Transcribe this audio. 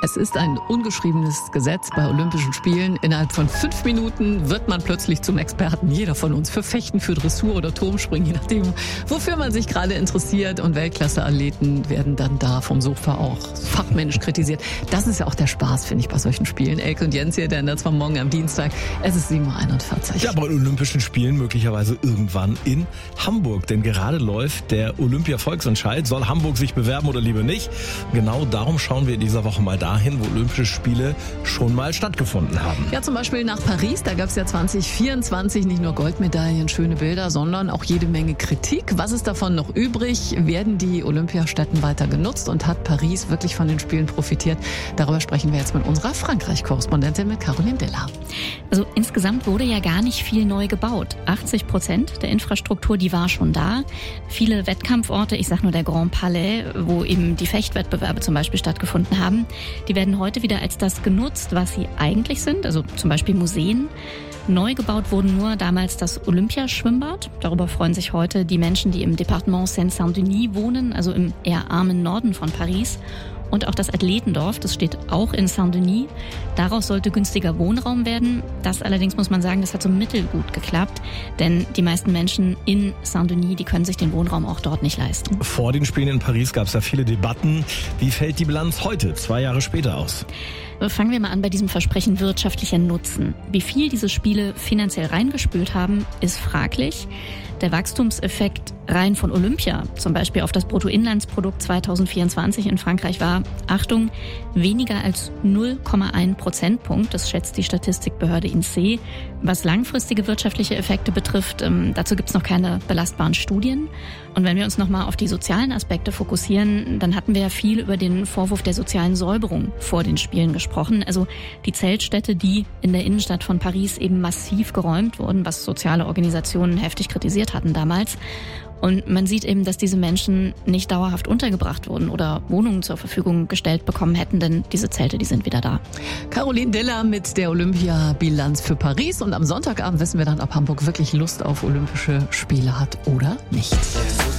Es ist ein ungeschriebenes Gesetz bei Olympischen Spielen. Innerhalb von 5 Minuten wird man plötzlich zum Experten. Jeder von uns für Fechten, für Dressur oder Turmspringen, je nachdem, wofür man sich gerade interessiert. Und Weltklasse-Athleten werden dann da vom Sofa auch fachmännisch kritisiert. Das ist ja auch der Spaß, finde ich, bei solchen Spielen. Elke und Jens hier, der ändert zwar morgen am Dienstag. Es ist 7.41 Uhr. Ja, bei den Olympischen Spielen möglicherweise irgendwann in Hamburg. Denn gerade läuft der Olympia-Volksentscheid. Soll Hamburg sich bewerben oder lieber nicht? Genau darum schauen wir in dieser Woche mal dahin, wo Olympische Spiele schon mal stattgefunden haben. Ja, zum Beispiel nach Paris. Da gab es ja 2024 nicht nur Goldmedaillen, schöne Bilder, sondern auch jede Menge Kritik. Was ist davon noch übrig? Werden die Olympiastätten weiter genutzt und hat Paris wirklich von den Spielen profitiert? Darüber sprechen wir jetzt mit unserer Frankreich-Korrespondentin, mit Caroline Della. Also insgesamt wurde ja gar nicht viel neu gebaut. 80% der Infrastruktur, die war schon da. Viele Wettkampforte, ich sag nur der Grand Palais, wo eben die Fechtwettbewerbe zum Beispiel stattgefunden haben, die werden heute wieder als das genutzt, was sie eigentlich sind, also zum Beispiel Museen. Neu gebaut wurden nur damals das Olympiaschwimmbad. Darüber freuen sich heute die Menschen, die im Departement Seine-Saint-Denis wohnen, also im eher armen Norden von Paris. Und auch das Athletendorf, das steht auch in Saint-Denis. Daraus sollte günstiger Wohnraum werden. Das allerdings, muss man sagen, das hat so mittelgut geklappt. Denn die meisten Menschen in Saint-Denis, die können sich den Wohnraum auch dort nicht leisten. Vor den Spielen in Paris gab es ja viele Debatten. Wie fällt die Bilanz heute, 2 Jahre später, aus? Fangen wir mal an bei diesem Versprechen wirtschaftlicher Nutzen. Wie viel diese Spiele finanziell reingespült haben, ist fraglich. Der Wachstumseffekt rein von Olympia, zum Beispiel auf das Bruttoinlandsprodukt 2024 in Frankreich, war, Achtung, weniger als 0,1 Prozentpunkt. Das schätzt die Statistikbehörde INSEE. Was langfristige wirtschaftliche Effekte betrifft, dazu gibt es noch keine belastbaren Studien. Und wenn wir uns nochmal auf die sozialen Aspekte fokussieren, dann hatten wir ja viel über den Vorwurf der sozialen Säuberung vor den Spielen gesprochen. Also die Zeltstädte, die in der Innenstadt von Paris eben massiv geräumt wurden, was soziale Organisationen heftig kritisiert hatten damals. Und man sieht eben, dass diese Menschen nicht dauerhaft untergebracht wurden oder Wohnungen zur Verfügung gestellt bekommen hätten, denn diese Zelte, die sind wieder da. Caroline Della mit der Olympiabilanz für Paris. Und am Sonntagabend wissen wir dann, ob Hamburg wirklich Lust auf Olympische Spiele hat oder nicht.